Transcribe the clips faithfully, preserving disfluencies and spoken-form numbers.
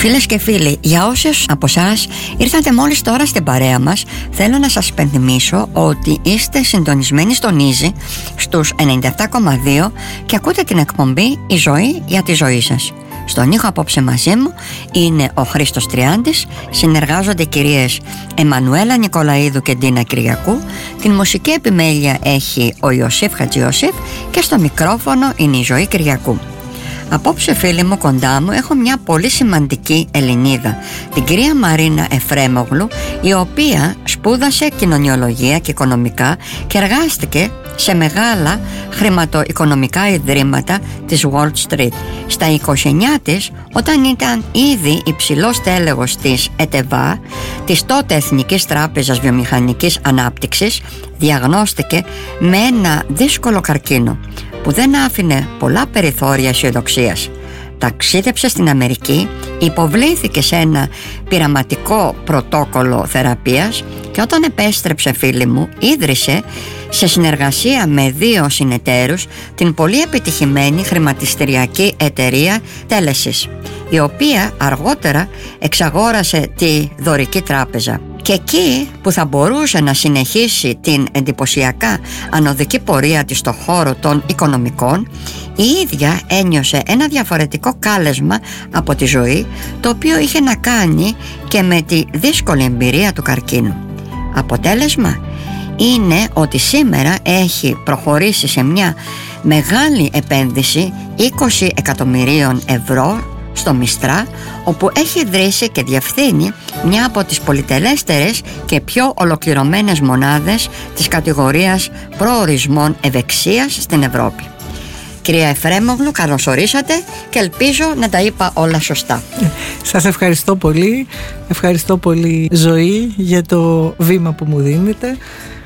Φίλες και φίλοι, για όσους από εσάς ήρθατε μόλις τώρα στην παρέα μας, θέλω να σας πενθυμίσω ότι είστε συντονισμένοι στον Easy στους ενενήντα επτά κόμμα δύο και ακούτε την εκπομπή «Η ζωή για τη ζωή σας». Στον ήχο απόψε μαζί μου είναι ο Χρήστος Τριάντης, συνεργάζονται οι κυρίες Εμμανουέλα Νικολαίδου και Ντίνα Κυριακού, την μουσική επιμέλεια έχει ο Ιωσήφ Χατζιώσηφ και στο μικρόφωνο είναι η Ζωή Κυριακού. Απόψε, φίλοι μου, κοντά μου έχω μια πολύ σημαντική Ελληνίδα, την κυρία Μαρίνα Εφρέμογλου, η οποία σπούδασε κοινωνιολογία και οικονομικά και εργάστηκε σε μεγάλα χρηματοοικονομικά ιδρύματα της Wall Street. Στα είκοσι εννιά της, όταν ήταν ήδη υψηλός τέλεχος της ΕΤΕΒΑ, της τότε Εθνικής Τράπεζας Βιομηχανικής Ανάπτυξης, διαγνώστηκε με ένα δύσκολο καρκίνο που δεν άφηνε πολλά περιθώρια αισιοδοξίας. Ταξίδεψε στην Αμερική, υποβλήθηκε σε ένα πειραματικό πρωτόκολλο θεραπείας και όταν επέστρεψε, φίλοι μου, ίδρυσε σε συνεργασία με δύο συνεταίρους την πολύ επιτυχημένη χρηματιστηριακή εταιρεία Τέλεσης, η οποία αργότερα εξαγόρασε τη Δωρική Τράπεζα. Και εκεί που θα μπορούσε να συνεχίσει την εντυπωσιακά ανωδική πορεία της στο χώρο των οικονομικών, η ίδια ένιωσε ένα διαφορετικό κάλεσμα από τη ζωή, το οποίο είχε να κάνει και με τη δύσκολη εμπειρία του καρκίνου. Αποτέλεσμα είναι ότι σήμερα έχει προχωρήσει σε μια μεγάλη επένδυση είκοσι εκατομμυρίων ευρώ στο Μιστρά, όπου έχει ιδρύσει και διευθύνει μια από τις πολυτελέστερες και πιο ολοκληρωμένες μονάδες της κατηγορίας προορισμών ευεξίας στην Ευρώπη. Κυρία Εφρέμογλου, καλώς ορίσατε και ελπίζω να τα είπα όλα σωστά. Σας ευχαριστώ πολύ. Ευχαριστώ πολύ, Ζωή, για το βήμα που μου δίνετε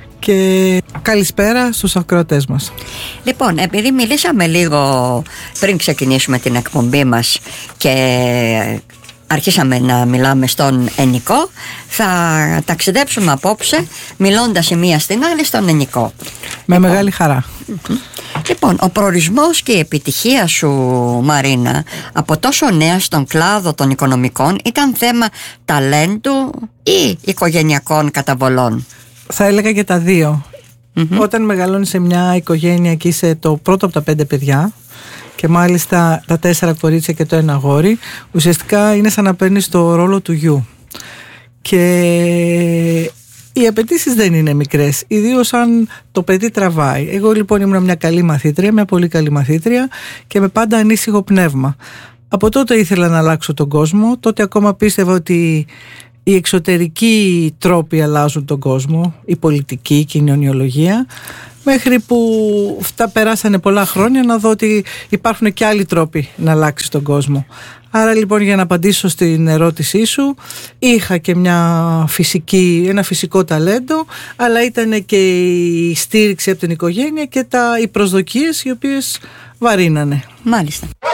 και καλησπέρα στους ακροατές μας. Λοιπόν, επειδή μιλήσαμε λίγο πριν ξεκινήσουμε την εκπομπή μας και αρχίσαμε να μιλάμε στον Ενικό, θα ταξιδέψουμε απόψε μιλώντας η μία στην άλλη στον Ενικό. Με λοιπόν, μεγάλη χαρά. Λοιπόν, ο προορισμός και η επιτυχία σου, Μαρίνα, από τόσο νέα στον κλάδο των οικονομικών, ήταν θέμα ταλέντου ή οικογενειακών καταβολών? Θα έλεγα και τα δύο. Mm-hmm. Όταν μεγαλώνεις σε μια οικογένεια και είσαι το πρώτο από τα πέντε παιδιά και μάλιστα τα τέσσερα κορίτσια και το ένα αγόρι, ουσιαστικά είναι σαν να παίρνεις το ρόλο του γιου. Και οι απαιτήσεις δεν είναι μικρές, ιδίως αν το παιδί τραβάει. Εγώ λοιπόν ήμουν μια καλή μαθήτρια, μια πολύ καλή μαθήτρια και με πάντα ανήσυχο πνεύμα. Από τότε ήθελα να αλλάξω τον κόσμο, τότε ακόμα πίστευα ότι οι εξωτερικοί τρόποι αλλάζουν τον κόσμο, η πολιτική, η κοινωνιολογία, μέχρι που αυτά περάσανε πολλά χρόνια να δω ότι υπάρχουν και άλλοι τρόποι να αλλάξει τον κόσμο. Άρα λοιπόν, για να απαντήσω στην ερώτησή σου, είχα και μια φυσική, ένα φυσικό ταλέντο, αλλά ήταν και η στήριξη από την οικογένεια και τα, οι προσδοκίες οι οποίες βαρύνανε. Μάλιστα.